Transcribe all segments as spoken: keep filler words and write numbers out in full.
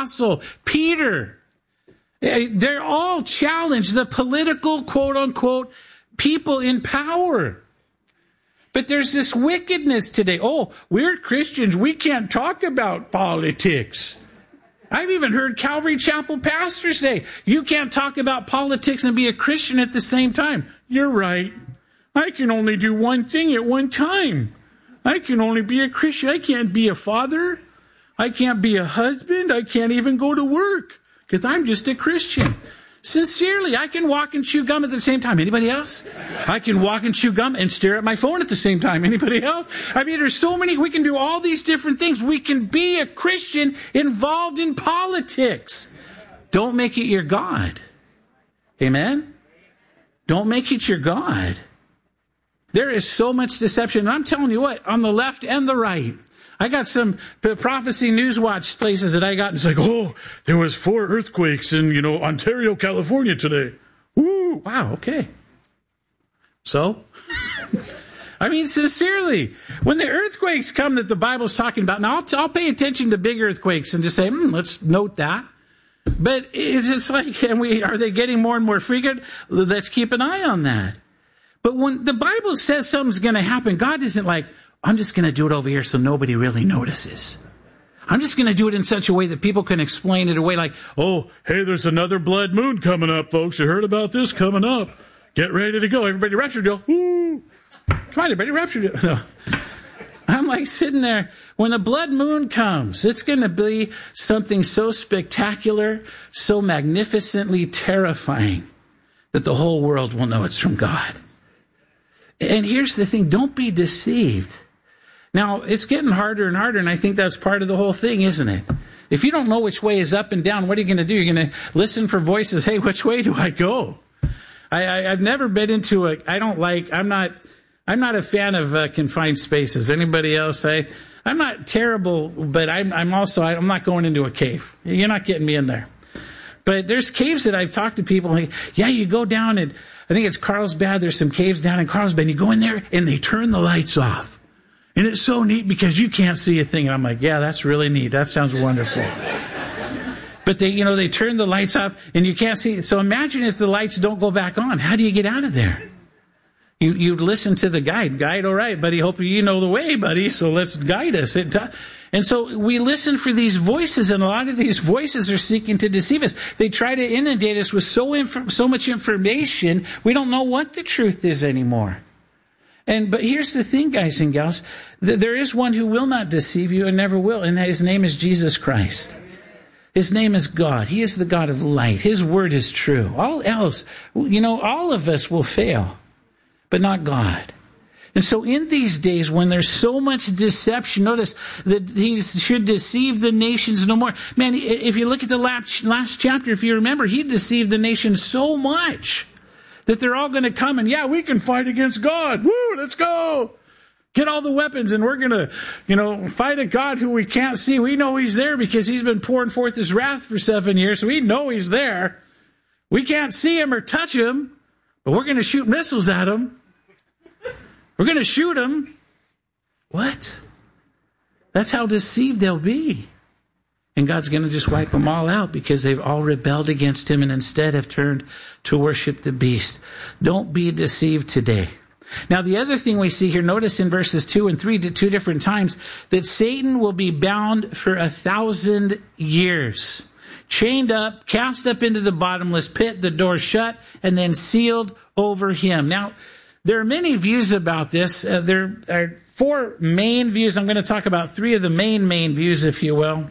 apostle Peter. They're all challenged, the political, quote unquote, people in power. But there's this wickedness today. Oh, we're Christians. We can't talk about politics. I've even heard Calvary Chapel pastors say, you can't talk about politics and be a Christian at the same time. You're right. I can only do one thing at one time. I can only be a Christian. I can't be a father. I can't be a husband. I can't even go to work because I'm just a Christian. Sincerely, I can walk and chew gum at the same time. Anybody else? I can walk and chew gum and stare at my phone at the same time. Anybody else? I mean, there's so many, we can do all these different things. We can be a Christian involved in politics. Don't make it your God. Amen? Don't make it your God. There is so much deception. And I'm telling you what, on the left and the right. I got some Prophecy Newswatch places that I got. And it's like, oh, there was four earthquakes in, you know, Ontario, California today. Woo, wow, okay. So, I mean, sincerely, when the earthquakes come that the Bible's talking about, now I'll, I'll pay attention to big earthquakes and just say, hmm, let's note that. But it's just like, and we are they getting more and more frequent? Let's keep an eye on that. But when the Bible says something's going to happen, God isn't like, I'm just going to do it over here so nobody really notices. I'm just going to do it in such a way that people can explain it away like, oh, hey, there's another blood moon coming up, folks. You heard about this coming up. Get ready to go. Everybody rapture deal. Woo! Come on, everybody rapture deal. No. I'm like sitting there. When the blood moon comes, it's going to be something so spectacular, so magnificently terrifying that the whole world will know it's from God. And here's the thing. Don't be deceived. Now, it's getting harder and harder, and I think that's part of the whole thing, isn't it? If you don't know which way is up and down, what are you going to do? You're going to listen for voices. Hey, which way do I go? I, I, I've never been into a, I don't like, I'm not, I'm not a fan of uh, confined spaces. Anybody else? I, I'm not terrible, but I'm, I'm also, I'm not going into a cave. You're not getting me in there. But there's caves that I've talked to people, like, yeah, you go down and I think it's Carlsbad. There's some caves down in Carlsbad. You go in there and they turn the lights off. And it's so neat because you can't see a thing. And I'm like, yeah, that's really neat. That sounds wonderful. But they, you know, they turn the lights off and you can't see. So imagine if the lights don't go back on. How do you get out of there? You, you listen to the guide. Guide, all right, buddy. Hope you know the way, buddy. So let's guide us. It, and so we listen for these voices, and a lot of these voices are seeking to deceive us. They try to inundate us with so inf- so much information, we don't know what the truth is anymore. And but here's the thing, guys and gals. There is one who will not deceive you and never will, and that his name is Jesus Christ. His name is God. He is the God of light. His word is true. All else, you know, all of us will fail, but not God. And so in these days when there's so much deception, notice that he should deceive the nations no more. Man, if you look at the last, last chapter, if you remember, he deceived the nations so much that they're all going to come and, yeah, we can fight against God. Woo, let's go. Get all the weapons and we're going to, you know, fight a God who we can't see. We know he's there because he's been pouring forth his wrath for seven years. So we know he's there. We can't see him or touch him, but we're going to shoot missiles at him. We're going to shoot him. What? That's how deceived they'll be. And God's going to just wipe them all out because they've all rebelled against him and instead have turned to worship the beast. Don't be deceived today. Now, the other thing we see here, notice in verses two and three, two different times, that Satan will be bound for a thousand years. Chained up, cast up into the bottomless pit, the door shut, and then sealed over him. Now, there are many views about this. Uh, there are four main views. I'm going to talk about three of the main, main views, if you will.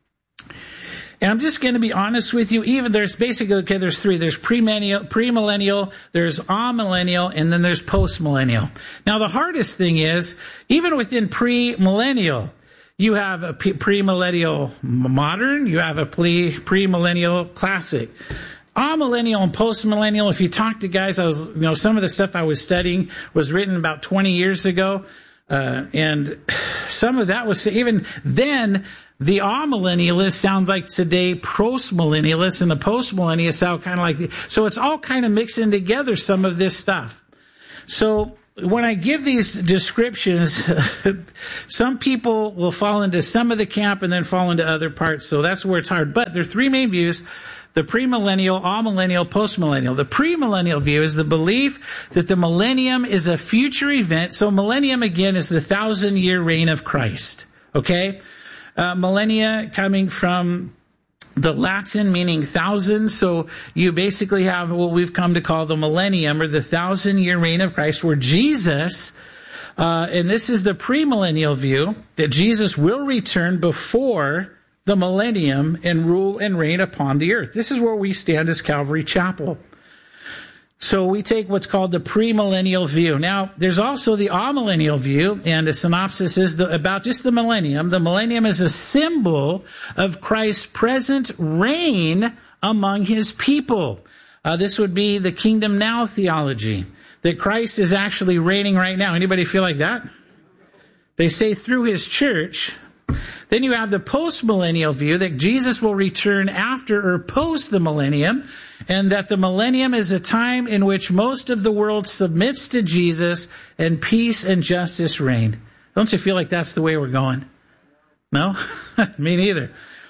And I'm just going to be honest with you. Even there's basically, okay, there's three. There's premillennial, premillennial, there's amillennial, and then there's postmillennial. Now, the hardest thing is, even within premillennial, you have a premillennial modern, you have a premillennial classic. Amillennial and postmillennial, if you talk to guys, I was, you know, some of the stuff I was studying was written about twenty years ago. Uh, and some of that was, even then, the amillennialists sound like today postmillennialists, and the postmillennialists sound kind of like, the, so it's all kind of mixing together, some of this stuff. So when I give these descriptions, some people will fall into some of the camp and then fall into other parts. So that's where it's hard. But there are three main views: the premillennial, amillennial, postmillennial. The premillennial view is the belief that the millennium is a future event. So millennium, again, is the thousand year reign of Christ. Okay? Uh, millennia coming from the Latin meaning thousand. So you basically have what we've come to call the millennium, or the thousand year reign of Christ, where Jesus, uh, and this is the premillennial view, that Jesus will return before the millennium and rule and reign upon the earth. This is where we stand as Calvary Chapel. So we take what's called the premillennial view. Now, there's also the amillennial view, and a synopsis is the, about just the millennium. The millennium is a symbol of Christ's present reign among his people. Uh, this would be the kingdom now theology, that Christ is actually reigning right now. Anybody feel like that? They say through his church. Then you have the postmillennial view that Jesus will return after or post the millennium, and that the millennium is a time in which most of the world submits to Jesus and peace and justice reign. Don't you feel like that's the way we're going? No? Me neither.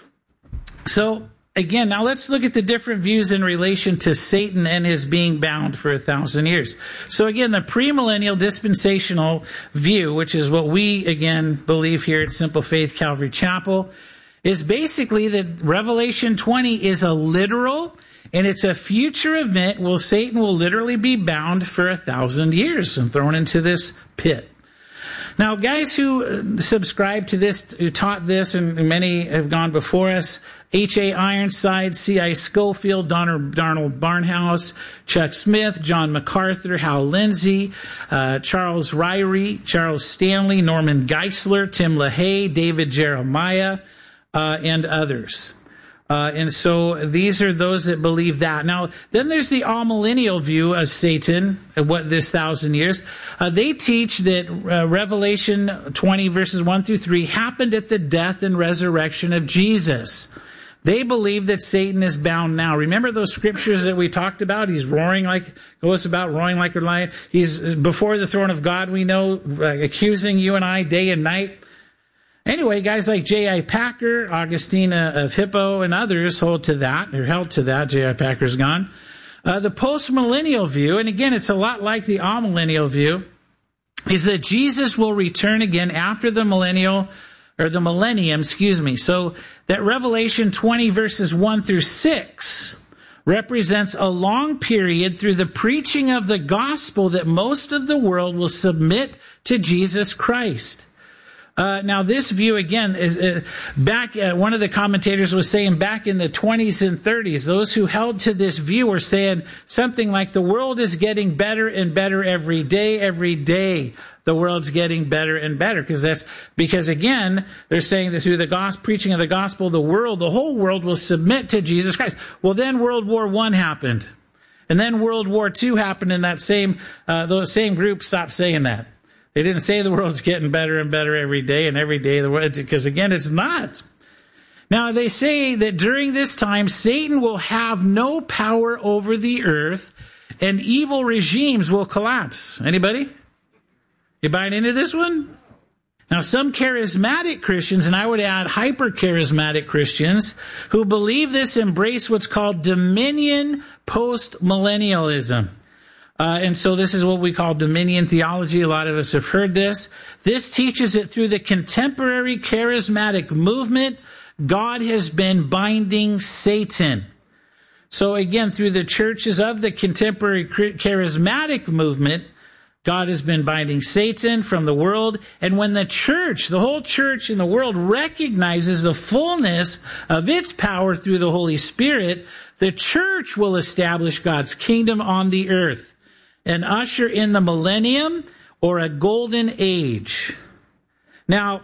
So, again, now let's look at the different views in relation to Satan and his being bound for a thousand years. So again, the premillennial dispensational view, which is what we, again, believe here at Simple Faith Calvary Chapel, is basically that Revelation twenty is a literal and it's a future event where Satan will literally be bound for a thousand years and thrown into this pit. Now, guys who subscribe to this, who taught this, and many have gone before us, H A Ironside, C I Schofield, Donald Barnhouse, Chuck Smith, John MacArthur, Hal Lindsey, uh, Charles Ryrie, Charles Stanley, Norman Geisler, Tim LaHaye, David Jeremiah, uh, and others. Uh, and so these are those that believe that. Now, then there's the amillennial view of Satan, what this thousand years. Uh, they teach that uh, Revelation twenty verses one through three happened at the death and resurrection of Jesus. They believe that Satan is bound now. Remember those scriptures that we talked about? He's roaring like, goes about roaring like a lion. He's before the throne of God, we know, uh, accusing you and I day and night. Anyway, guys like J I Packer, Augustina of Hippo, and others hold to that, or held to that. J I Packer's gone. Uh, the postmillennial view, and again, it's a lot like the amillennial view, is that Jesus will return again after the millennial, or the millennium, excuse me. So that Revelation twenty verses one through six represents a long period through the preaching of the gospel that most of the world will submit to Jesus Christ. Uh, now, this view, again, is uh, back, uh, one of the commentators was saying back in the twenties and thirties, those who held to this view were saying something like the world is getting better and better every day, every day. The world's getting better and better. Because that's, because again, they're saying that through the gospel, preaching of the gospel, the world, the whole world will submit to Jesus Christ. Well, then World War One happened. And then World War Two happened, and that same, uh, those same groups stopped saying that. They didn't say the world's getting better and better every day and every day, the world, because again, it's not. Now, they say that during this time, Satan will have no power over the earth and evil regimes will collapse. Anybody? You buying into this one? Now, some charismatic Christians, and I would add hyper-charismatic Christians, who believe this embrace what's called dominion post-millennialism. Uh, and so this is what we call dominion theology. A lot of us have heard this. This teaches it through the contemporary charismatic movement. God has been binding Satan. So again, through the churches of the contemporary charismatic movement, God has been binding Satan from the world. And when the church, the whole church in the world, recognizes the fullness of its power through the Holy Spirit, the church will establish God's kingdom on the earth and usher in the millennium or a golden age. Now,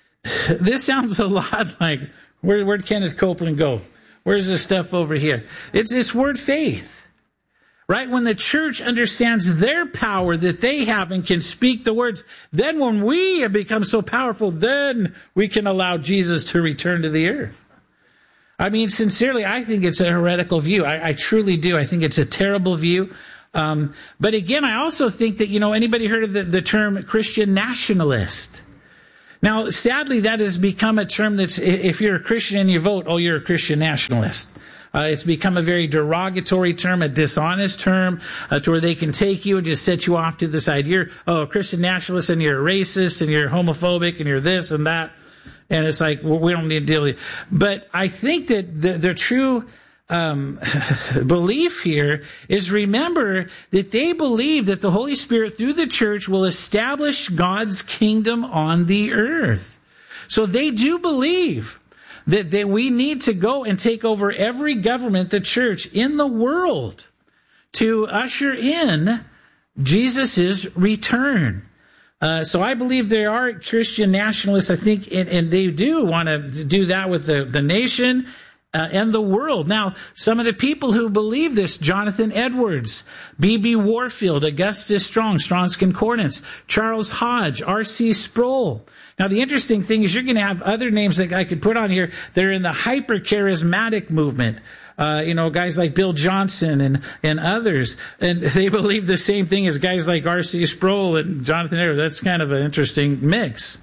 this sounds a lot like, where, where'd Kenneth Copeland go? Where's this stuff over here? It's, it's word faith, right? When the church understands their power that they have and can speak the words, then when we have become so powerful, then we can allow Jesus to return to the earth. I mean, sincerely, I think it's a heretical view. I, I truly do. I think it's a terrible view. Um, but again, I also think that, you know, anybody heard of the, the term Christian nationalist? Now, sadly, that has become a term that's, if you're a Christian and you vote, oh, you're a Christian nationalist. Uh, it's become a very derogatory term, a dishonest term, uh, to where they can take you and just set you off to the side. You're, oh, a Christian nationalist, and you're a racist, and you're homophobic, and you're this and that. And it's like, well, we don't need to deal with it. But I think that the, the true um, belief here is, remember that they believe that the Holy Spirit through the church will establish God's kingdom on the earth. So they do believe that, that we need to go and take over every government, the church in the world, to usher in Jesus' return. Uh, so I believe there are Christian nationalists, I think, and, and they do want to do that with the, the nation uh, and the world. Now, some of the people who believe this, Jonathan Edwards, B B Warfield, Augustus Strong, Strong's Concordance, Charles Hodge, R C Sproul. Now, the interesting thing is you're going to have other names that I could put on here that are in the hyper-charismatic movement. Uh, you know, guys like Bill Johnson and, and others. And they believe the same thing as guys like R C Sproul and Jonathan Edwards. That's kind of an interesting mix.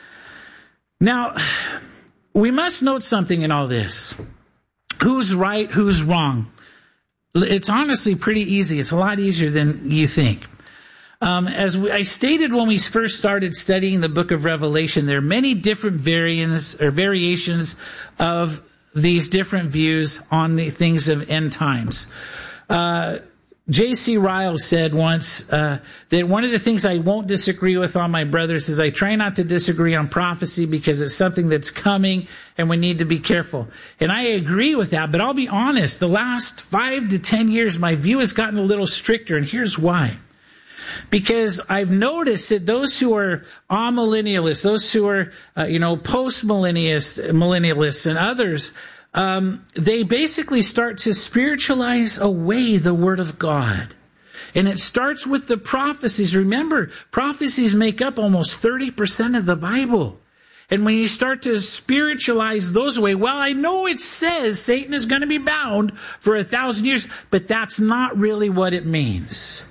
Now, we must note something in all this. Who's right? Who's wrong? It's honestly pretty easy. It's a lot easier than you think. Um, as we, I stated when we first started studying the book of Revelation, there are many different variants or variations of these different views on the things of end times. Uh, J C Ryle said once uh, that one of the things I won't disagree with on my brothers is I try not to disagree on prophecy because it's something that's coming and we need to be careful. And I agree with that, but I'll be honest, the last five to ten years, my view has gotten a little stricter, and here's why. Because I've noticed that those who are amillennialists, those who are, uh, you know, post-millennialists, millennialists and others, um, they basically start to spiritualize away the Word of God. And it starts with the prophecies. Remember, prophecies make up almost thirty percent of the Bible. And when you start to spiritualize those away, well, I know it says Satan is going to be bound for a thousand years, but that's not really what it means.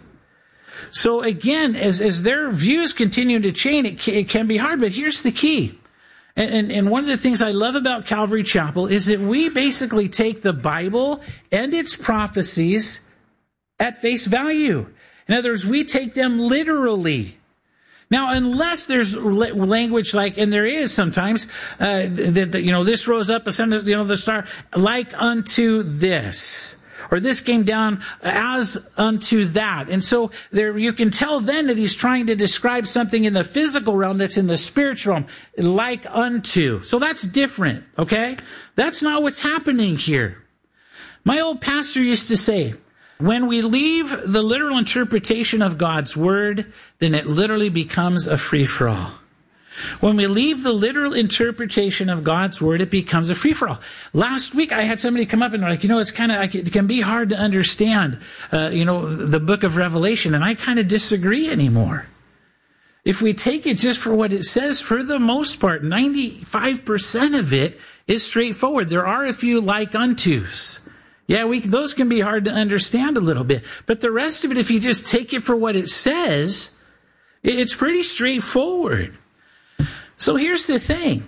So again, as, as their views continue to change, it can, it can be hard, but here's the key. And, and, and one of the things I love about Calvary Chapel is that we basically take the Bible and its prophecies at face value. In other words, we take them literally. Now, unless there's language like, and there is sometimes, uh, that, you know, this rose up, ascended, you know, the star, like unto this. Or this came down as unto that. And so there, you can tell then that he's trying to describe something in the physical realm that's in the spiritual realm, like unto. So that's different, okay? That's not what's happening here. My old pastor used to say, when we leave the literal interpretation of God's word, then it literally becomes a free-for-all. When we leave the literal interpretation of God's word, it becomes a free-for-all. Last week, I had somebody come up and like, you know, it's kind of, it can be hard to understand, uh, you know, the book of Revelation, and I kind of disagree anymore. If we take it just for what it says, for the most part, ninety-five percent of it is straightforward. There are a few like untos. Yeah, we, those can be hard to understand a little bit. But the rest of it, if you just take it for what it says, it's pretty straightforward. So here's the thing.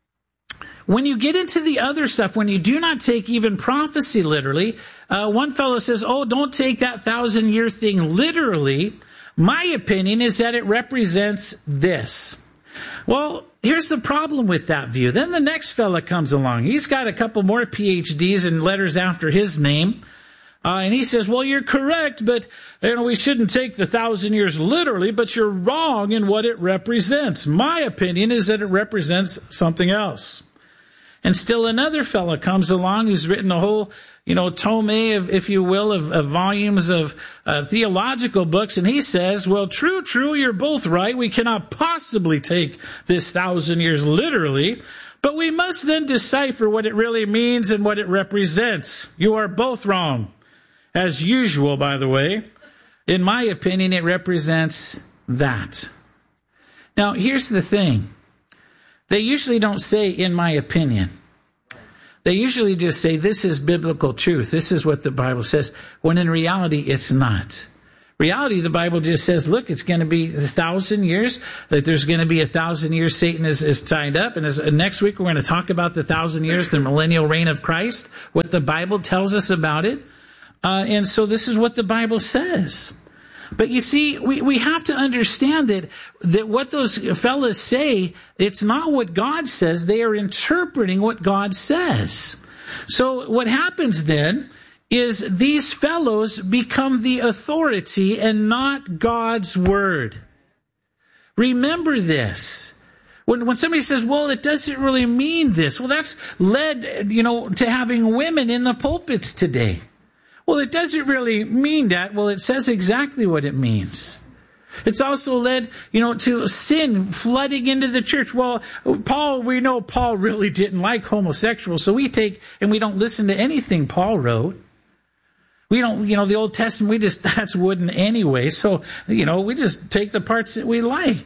When you get into the other stuff, when you do not take even prophecy literally, uh, one fellow says, oh, don't take that thousand year thing literally. My opinion is that it represents this. Well, here's the problem with that view. Then the next fella comes along. He's got a couple more P H Ds and letters after his name. Uh, and he says, well, you're correct, but you know, we shouldn't take the thousand years literally, but you're wrong in what it represents. My opinion is that it represents something else. And still another fella comes along who's written a whole, you know, tome, of, if you will, of, of volumes of uh, theological books. And he says, well, true, true, you're both right. We cannot possibly take this thousand years literally, but we must then decipher what it really means and what it represents. You are both wrong. As usual, by the way, in my opinion, it represents that. Now, here's the thing. They usually don't say, in my opinion. They usually just say, this is biblical truth. This is what the Bible says, when in reality, it's not. reality, the Bible just says, look, it's going to be a thousand years, that there's going to be a thousand years Satan is, is tied up. And as, uh, next week, we're going to talk about the thousand years, the millennial reign of Christ, what the Bible tells us about it. Uh, and so this is what the Bible says. But you see, we, we have to understand that, that what those fellas say, it's not what God says. They are interpreting what God says. So what happens then is these fellows become the authority and not God's word. Remember this. When, when somebody says, well, it doesn't really mean this. Well, that's led, you know, to having women in the pulpits today. Well, it doesn't really mean that. Well, it says exactly what it means. It's also led, you know, to sin flooding into the church. Well, Paul, we know Paul really didn't like homosexuals, so we take and we don't listen to anything Paul wrote. We don't, you know, the Old Testament, we just, that's wooden anyway, so, you know, we just take the parts that we like.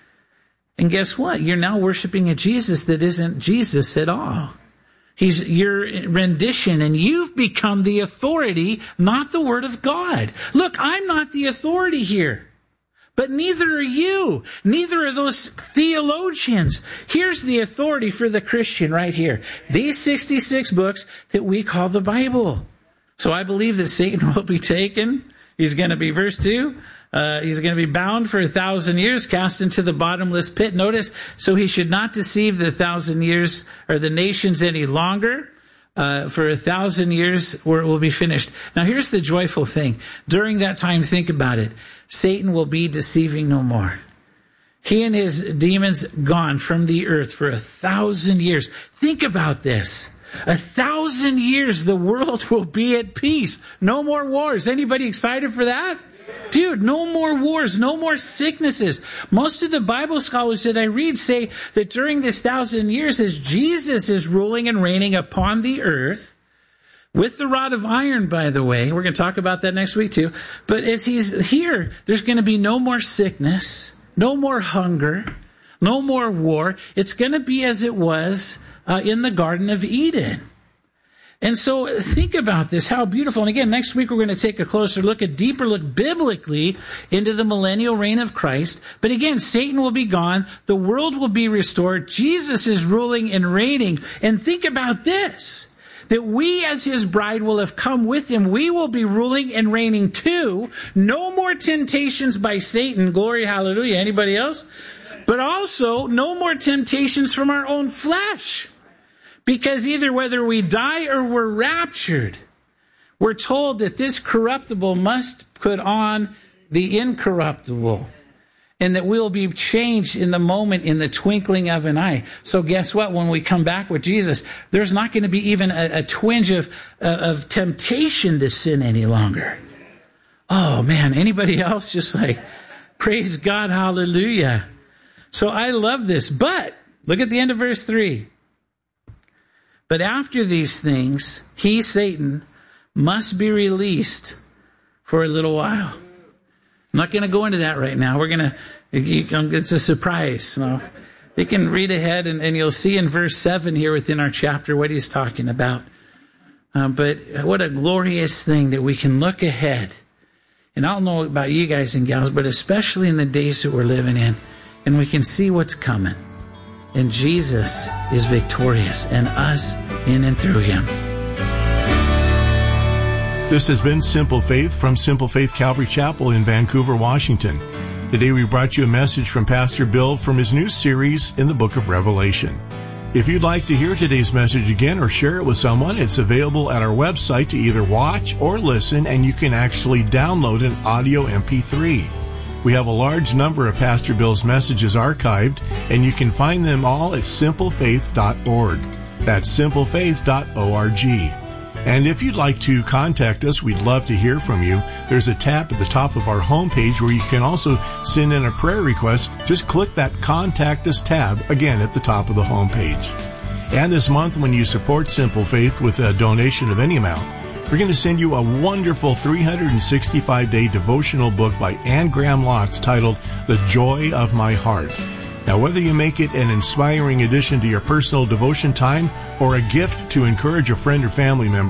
And guess what? You're now worshiping a Jesus that isn't Jesus at all. He's your rendition, and you've become the authority, not the Word of God. Look, I'm not the authority here, but neither are you. Neither are those theologians. Here's the authority for the Christian right here. These sixty-six books that we call the Bible. So I believe that Satan will be taken. He's going to be, verse two, Uh, he's going to be bound for a thousand years, cast into the bottomless pit. Notice, so he should not deceive the thousand years or the nations any longer. Uh, for a thousand years, where it will be finished. Now, here's the joyful thing. During that time, think about it. Satan will be deceiving no more. He and his demons gone from the earth for a thousand years. Think about this. A thousand years, the world will be at peace. No more wars. Anybody excited for that? Dude, no more wars, no more sicknesses. Most of the Bible scholars that I read say that during this thousand years, as Jesus is ruling and reigning upon the earth, with the rod of iron, by the way, we're going to talk about that next week too, but as he's here, there's going to be no more sickness, no more hunger, no more war. It's going to be as it was uh, in the Garden of Eden. And so think about this, how beautiful. And again, next week we're going to take a closer look, a deeper look biblically into the millennial reign of Christ. But again, Satan will be gone. The world will be restored. Jesus is ruling and reigning. And think about this, that we as his bride will have come with him. We will be ruling and reigning too. No more temptations by Satan. Glory, hallelujah. Anybody else? But also no more temptations from our own flesh. Because either whether we die or we're raptured, we're told that this corruptible must put on the incorruptible. And that we'll be changed in the moment, in the twinkling of an eye. So guess what? When we come back with Jesus, there's not going to be even a, a twinge of, uh, of temptation to sin any longer. Oh man, anybody else just like, praise God, hallelujah. So I love this. But look at the end of verse three. But after these things, he, Satan, must be released for a little while. I'm not going to go into that right now. We're going to, it's a surprise. So you can read ahead and, and you'll see in verse seven here within our chapter what he's talking about. Uh, but what a glorious thing that we can look ahead. And I don't know about you guys and gals, but especially in the days that we're living in, and we can see what's coming. And Jesus is victorious, and us in and through him. This has been Simple Faith from Simple Faith Calvary Chapel in Vancouver, Washington. Today we brought you a message from Pastor Bill from his new series in the book of Revelation. If you'd like to hear today's message again or share it with someone, it's available at our website to either watch or listen, and you can actually download an audio M P three. We have a large number of Pastor Bill's messages archived, and you can find them all at simple faith dot org. That's simple faith dot org. And if you'd like to contact us, we'd love to hear from you. There's a tab at the top of our homepage where you can also send in a prayer request. Just click that Contact Us tab, again, at the top of the homepage. And this month, when you support Simple Faith with a donation of any amount, we're going to send you a wonderful three hundred sixty-five day devotional book by Anne Graham Lotz titled The Joy of My Heart. Now, whether you make it an inspiring addition to your personal devotion time or a gift to encourage a friend or family member,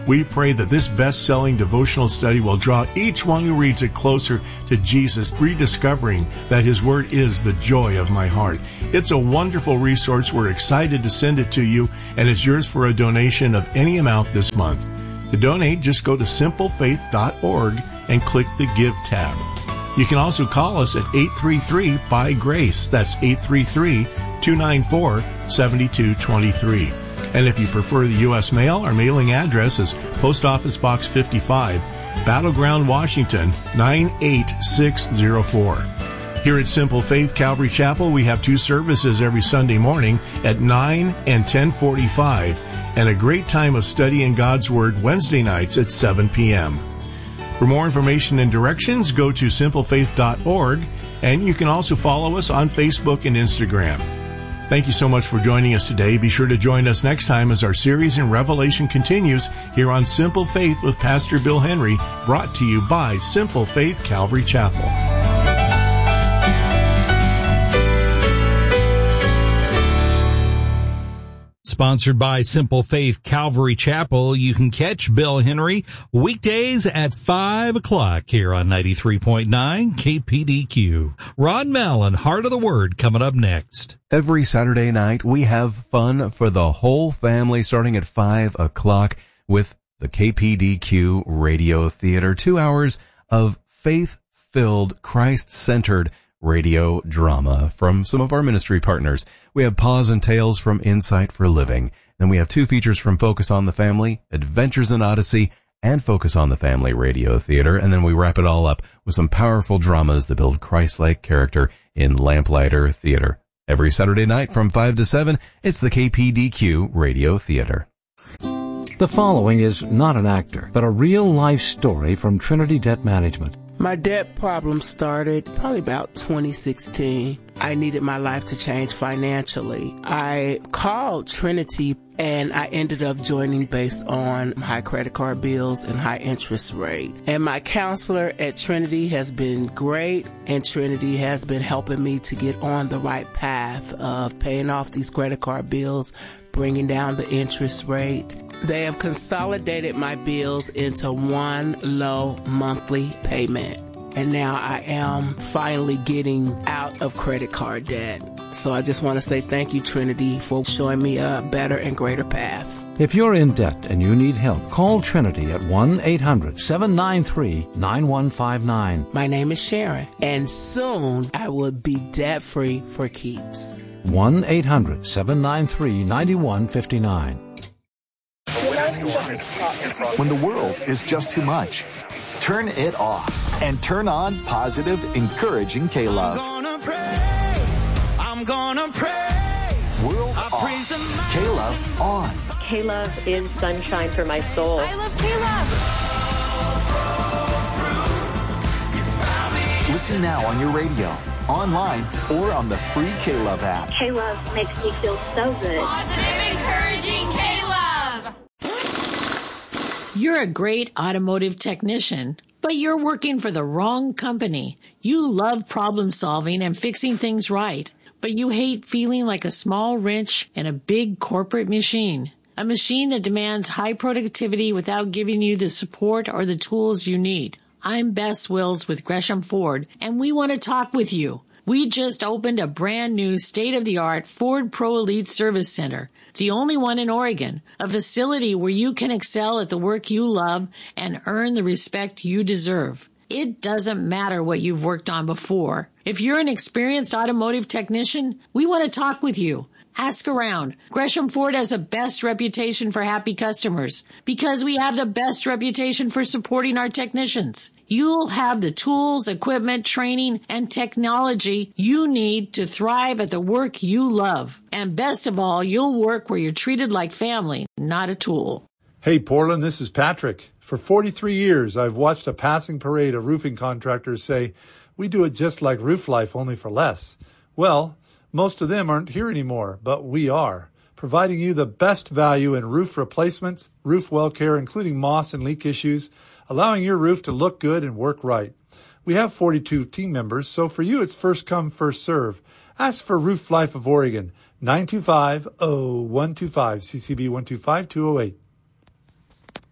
We pray that this best-selling devotional study will draw each one who reads it closer to Jesus, rediscovering that His Word is the joy of my heart. It's a wonderful resource. We're excited to send it to you, and it's yours for a donation of any amount this month. To donate, just go to simple faith dot org and click the Give tab. You can also call us at eight three three, B Y, GRACE. That's eight three three, two nine four, seven two two three. And if you prefer the U S mail, our mailing address is Post Office Box fifty-five, Battleground, Washington, nine eight six zero four. Here at Simple Faith Calvary Chapel, we have two services every Sunday morning at nine and ten forty-five, and a great time of studying God's Word Wednesday nights at seven p.m. For more information and directions, go to simple faith dot org, and you can also follow us on Facebook and Instagram. Thank you so much for joining us today. Be sure to join us next time as our series in Revelation continues here on Simple Faith with Pastor Bill Henry, brought to you by Simple Faith Calvary Chapel. Sponsored by Simple Faith Calvary Chapel. You can catch Bill Henry weekdays at five o'clock here on ninety-three point nine K P D Q. Ron Mallon, Heart of the Word, coming up next. Every Saturday night, we have fun for the whole family starting at five o'clock with the K P D Q Radio Theater. Two hours of faith-filled, Christ-centered radio drama from some of our ministry partners. We have Paws and Tales from Insight for Living. Then we have two features from Focus on the Family, Adventures in Odyssey, and Focus on the Family Radio Theater. And then we wrap it all up with some powerful dramas that build Christ-like character in Lamplighter Theater. Every Saturday night from five to seven, it's the K P D Q Radio Theater. The following is not an actor, but a real-life story from Trinity Debt Management. My debt problem started probably about twenty sixteen. I needed my life to change financially. I called Trinity and I ended up joining based on high credit card bills and high interest rate. And my counselor at Trinity has been great, and Trinity has been helping me to get on the right path of paying off these credit card bills, bringing down the interest rate. They have consolidated my bills into one low monthly payment. And now I am finally getting out of credit card debt. So I just want to say thank you, Trinity, for showing me a better and greater path. If you're in debt and you need help, call Trinity at one eight hundred seven nine three nine one five nine. My name is Sharon, and soon I will be debt-free for keeps. one eight hundred seven nine three nine one five nine. When the world is just too much, turn it off and turn on positive, encouraging K-Love. I'm gonna praise, I'm gonna praise. World I off, K-Love on. K-Love is sunshine for my soul. I love K-Love. Listen now on your radio, online, or on the free K-Love app. K-Love makes me feel so good. Positive, encouraging K-Love. You're a great automotive technician, but you're working for the wrong company. You love problem solving and fixing things right, but you hate feeling like a small wrench in a big corporate machine. A machine that demands high productivity without giving you the support or the tools you need. I'm Bess Wills with Gresham Ford, and we want to talk with you. We just opened a brand new state-of-the-art Ford Pro Elite Service Center, the only one in Oregon, a facility where you can excel at the work you love and earn the respect you deserve. It doesn't matter what you've worked on before. If you're an experienced automotive technician, we want to talk with you. Ask around. Gresham Ford has the best reputation for happy customers because we have the best reputation for supporting our technicians. You'll have the tools, equipment, training, and technology you need to thrive at the work you love. And best of all, you'll work where you're treated like family, not a tool. Hey, Portland, this is Patrick. For forty-three years, I've watched a passing parade of roofing contractors say, we do it just like Roof Life, only for less. Well, most of them aren't here anymore, but we are, providing you the best value in roof replacements, roof well care, including moss and leak issues, allowing your roof to look good and work right. We have forty-two team members, so for you it's first come, first serve. Ask for Roof Life of Oregon, nine two five, oh one two five, C C B one two five, two oh eight.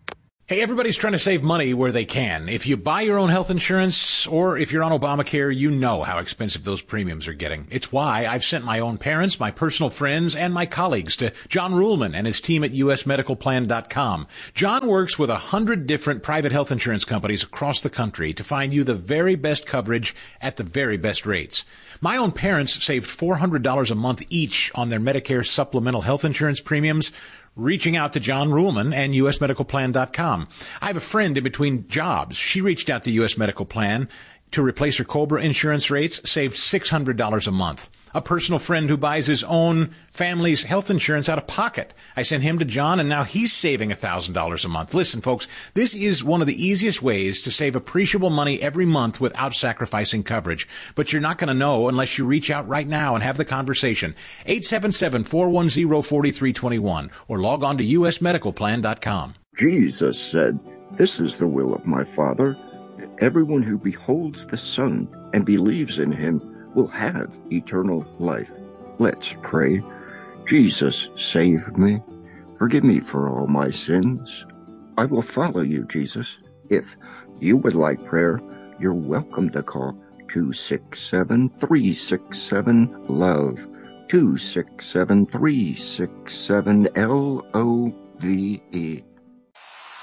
Hey, everybody's trying to save money where they can. If you buy your own health insurance or if you're on Obamacare, you know how expensive those premiums are getting. It's why I've sent my own parents, my personal friends, and my colleagues to John Ruhlman and his team at U S medical plan dot com. John works with a hundred different private health insurance companies across the country to find you the very best coverage at the very best rates. My own parents saved four hundred dollars a month each on their Medicare supplemental health insurance premiums, reaching out to John Ruhlman and U S medical plan dot com. I have a friend in between jobs. She reached out to U S Medical Plan to replace her COBRA insurance rates, saved six hundred dollars a month. A personal friend who buys his own family's health insurance out of pocket. I sent him to John, and now he's saving one thousand dollars a month. Listen, folks, this is one of the easiest ways to save appreciable money every month without sacrificing coverage. But you're not going to know unless you reach out right now and have the conversation. eight seven seven, four one zero, four three two one or log on to U S medical plan dot com. Jesus said, "This is the will of my Father, that everyone who beholds the Son and believes in him will have eternal life." Let's pray. Jesus, save me. Forgive me for all my sins. I will follow you, Jesus. If you would like prayer, you're welcome to call two six seven, three six seven, LOVE, two six seven, three six seven, L O V E.